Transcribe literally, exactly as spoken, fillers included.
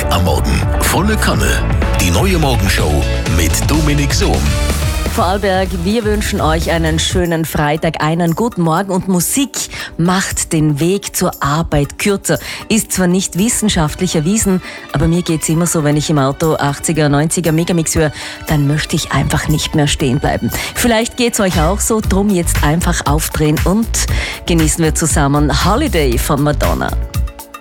am Morgen. Volle Kanne. Die neue Morgenshow mit Dominik Sohm. Vorarlberg, wir wünschen euch einen schönen Freitag, einen guten Morgen, und Musik macht den Weg zur Arbeit kürzer. Ist zwar nicht wissenschaftlich erwiesen, aber mir geht's immer so, wenn ich im Auto achtziger, neunziger Megamix höre, dann möchte ich einfach nicht mehr stehen bleiben. Vielleicht geht's euch auch so, drum jetzt einfach aufdrehen und genießen wir zusammen Holiday von Madonna.